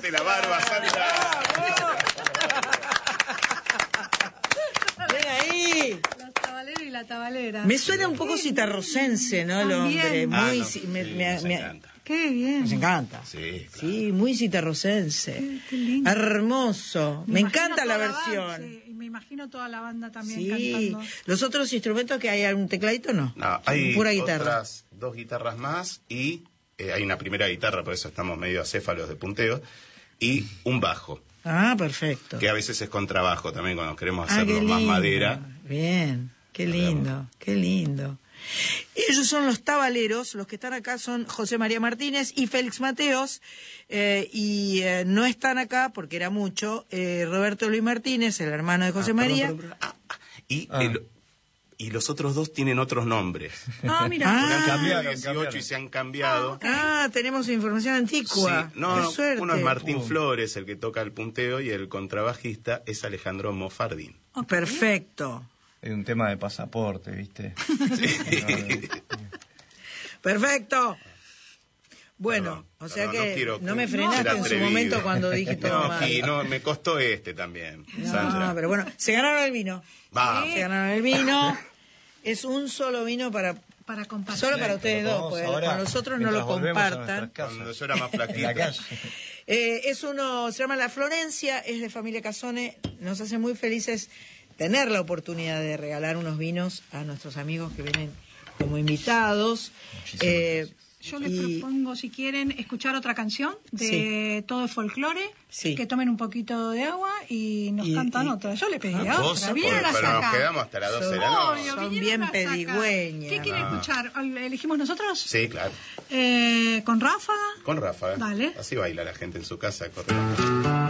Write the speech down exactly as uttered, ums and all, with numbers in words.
Levante la barba, Sandra. Ven ahí. Los tabaleros y la tabalera. Me suena un poco citarrocense, ¿no? El hombre. Muy, Ah, no, ci- me, sí, me- nos me- encanta. Qué bien. nos encanta. Sí, claro. Sí, muy citarrocense. Qué, qué lindo. Hermoso. Me, imagino encanta la toda banda, versión. sí, y me imagino toda la banda también Sí. cantando. Los otros instrumentos que hay, algún tecladito, no. No, hay Pura guitarra. otras dos guitarras más y eh, hay una primera guitarra, por eso estamos medio acéfalos de punteo, y un bajo, Ah, perfecto. que a veces es contrabajo también cuando queremos Ah, qué hacerlo más lindo. madera. Bien, qué lindo, qué lindo. Ellos son los tabaleros, los que están acá son José María Martínez y Félix Mateos, eh, y eh, no están acá, porque era mucho, eh, Roberto Luis Martínez, el hermano de José Ah, perdón, María. perdón, perdón. Ah, ah, y, Ah. el- y los otros dos tienen otros nombres. Ah, mira. Ah. Porque han cumplido cambiaron, dieciocho cambiaron. y se han cambiado. Ah, tenemos información antigua. Sí, no, Qué no, suerte. uno es Martín Uh. Flores, el que toca el punteo, y el contrabajista es Alejandro Mofardín. Perfecto, Hay un tema de pasaporte, ¿viste? perfecto. Bueno, Perdón, o sea perdón, que no quiero no me ser frenaste en su atrevido. momento cuando dije todo No, mal. y no, me costó este también, Sandra. No, pero bueno, se ganaron el vino. Vamos. Se ganaron el vino. Es un solo vino para Para compartir. solo para Sí, ustedes pero dos, vamos porque ahora, con nosotros no mientras lo volvemos a compartan. nuestras casas. Cuando yo era más En la flaquito. calle. Eh, es uno, se llama La Florencia, es de familia Casone. Nos hace muy felices tener la oportunidad de regalar unos vinos a nuestros amigos que vienen como invitados. Muchísimas Eh, Yo les y- propongo, si quieren, escuchar otra canción de Todo el Folclore, Sí. que tomen un poquito de agua y nos Y- cantan y- otra. Yo le pedí Ah, otra. vos, Vinieron pero hasta nos acá. quedamos hasta las doce de la Son- noche. Son vinieron bien hasta acá. pedigüeñas. ¿Qué quieren Ah. escuchar? ¿Elegimos nosotros? Sí, claro. Eh, ¿Con Ráfaga? Con Rafa. Dale. Así baila la gente en su casa. Corre.